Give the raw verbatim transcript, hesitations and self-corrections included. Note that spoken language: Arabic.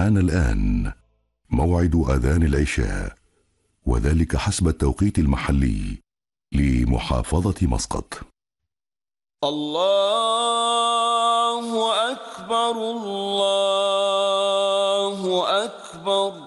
حان الآن موعد أذان العشاء، وذلك حسب التوقيت المحلي لمحافظة مسقط. الله أكبر الله أكبر.